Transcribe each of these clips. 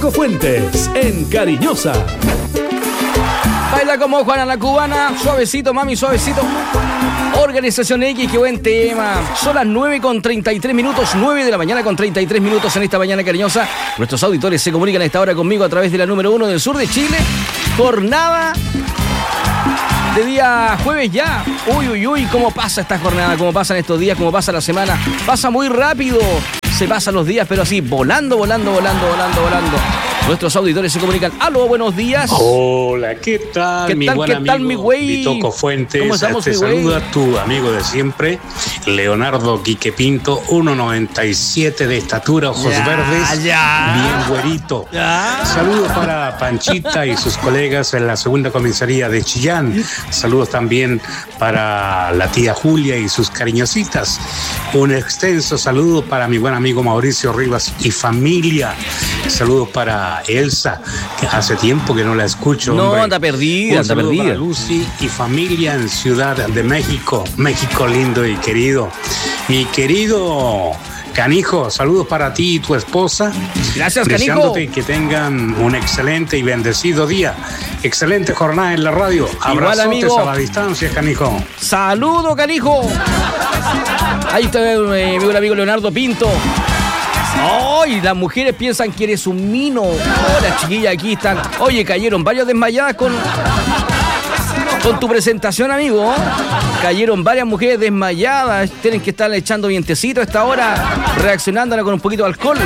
Diego Fuentes, en Cariñosa. Baila como Juana la Cubana, suavecito, mami, suavecito. Organización X, qué buen tema. Son las 9:33, 9 de la mañana con 33 minutos en esta mañana cariñosa. Nuestros auditores se comunican a esta hora conmigo a través de la número 1 del sur de Chile. Jornada de día jueves ya. Uy, cómo pasa esta jornada, cómo pasan estos días, cómo pasa la semana. Pasa muy rápido. Se pasan los días, pero así, volando. Nuestros auditores se comunican. Aló, buenos días. Hola, ¿qué tal? Mi buen amigo mi güey? Vitoco Fuentes. ¿Cómo estamos, te saluda tu amigo de siempre, Leonardo Quique Pinto, 1.97 de estatura, ojos verdes, bien güerito. Saludos para Panchita y sus colegas en la segunda comisaría de Chillán. Saludos también para la tía Julia y sus cariñositas. Un extenso saludo para mi buen amigo Mauricio Rivas y familia. Saludos para Elsa, que hace tiempo que no la escucho. No, hombre. anda perdida. Para Lucy y familia en Ciudad de México. México lindo y querido. Mi querido Canijo, saludos para ti y tu esposa. Gracias, Canijo. Deseándote que tengan un excelente y bendecido día. Excelente jornada en la radio. Abrazotes amigo. A la distancia, Canijo. Saludo, Canijo. Ahí está mi buen amigo Leonardo Pinto. ¡Ay! Las mujeres piensan que eres un mino. Las chiquillas aquí están. Oye, cayeron varias desmayadas con tu presentación, amigo. Cayeron varias mujeres desmayadas. Tienen que estar echando vientecito a esta hora, reaccionándola con un poquito de alcohol.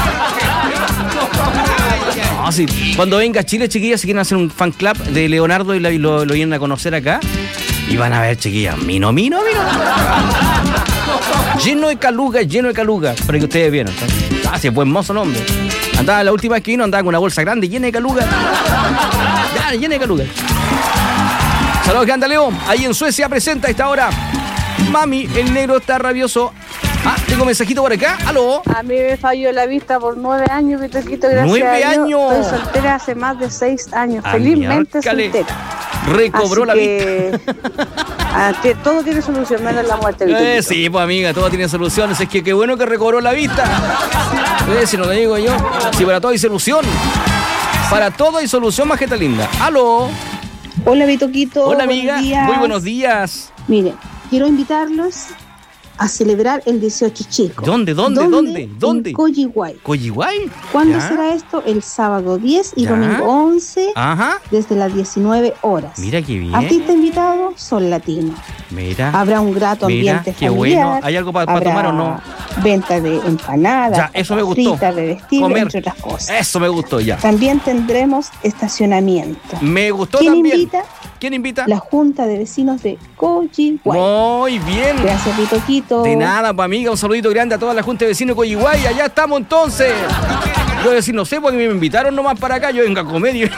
No, sí. Cuando venga a Chile, chiquillas, si quieren hacer un fan club de Leonardo y lo vienen a conocer acá, y van a ver, chiquillas, mino. Lleno de caluga, para que ustedes vieran. Sí, es buen mozo el hombre. Andaba la última vez que vino, andaba con una bolsa grande llena de caluga. Ya, llena de caluga. Saludos, que anda León. Ahí en Suecia presenta a esta hora. Mami, el negro está rabioso. Tengo mensajito por acá. Aló. A mí me falló la vista por 9 años, Vitoquito, gracias 9 a Dios. años. Estoy soltera hace más de 6 años. Felizmente soltera. Recobró la vista. Que todo tiene solución, menos la muerte. Sí, pues amiga, todo tiene soluciones. Es que qué bueno que recobró la vista. Si no lo digo yo. Si para todo hay solución. Para todo hay solución, majeta linda. Aló. Hola, Vitoquito. Hola, amiga. Muy buenos días. Mire, quiero invitarlos a celebrar el 18 chico. ¿Dónde? En Coyihuay. ¿Coyihuay? ¿Cuándo será esto? El sábado 10 y domingo 11. Ajá. Desde las 19 horas. Mira qué bien. Artista invitado, Sol Latino. Mira. Habrá un grato ambiente qué familiar. Bueno. ¿Hay algo para tomar o no? Venta de empanadas, ya, eso me gustó. fritas, de vestido, comer, entre otras cosas. Eso me gustó ya. También tendremos estacionamiento. Me gustó ¿Quién también. invita? ¿Quién invita? La Junta de Vecinos de Coyihuay. Muy bien. Gracias, Vitoquito. De nada, pues amiga, un saludito grande a toda la Junta de Vecinos de Coyihuay. Allá estamos entonces. Yo voy a decir, no sé, porque me invitaron nomás para acá. Yo vengo a comer.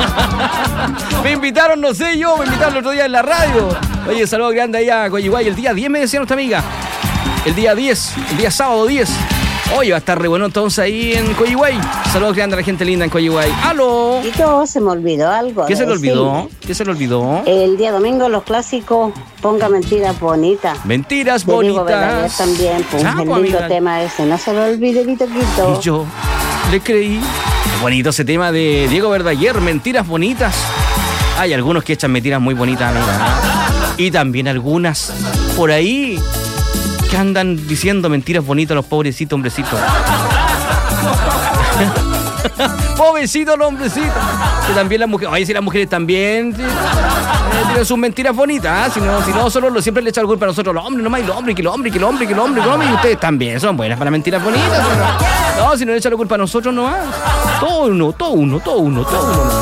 Me invitaron, no sé yo. Me invitaron el otro día en la radio. Oye, saludo grande allá a Coyihuay. El día 10 me decía nuestra amiga. El día sábado 10. Oye, va a estar re bueno entonces ahí en Coyihuay. Saludos grandes a la gente linda en Coyihuay. ¡Aló! Tito, se me olvidó algo. ¿Qué se le olvidó? ¿Qué se le olvidó? El día domingo, los clásicos, ponga mentiras bonitas. Mentiras Te bonitas. Digo verdad, también, pues, el lindo amiga. tema ese. No se lo olvide, Vitoquito. Y yo le creí. Bonito ese tema de Diego Verdaguer, mentiras bonitas. Hay algunos que echan mentiras muy bonitas, amiga. Y también algunas por ahí que andan diciendo mentiras bonitas a los pobrecitos hombrecitos. Pobrecitos los hombrecitos. Que también las mujeres, oye, si las mujeres también tienen sus mentiras bonitas, si no solo siempre le echan la culpa a nosotros los hombres, nomás, y los hombres, y ustedes también son buenas para mentiras bonitas. No, si no le echan la culpa a nosotros nomás. Todo uno.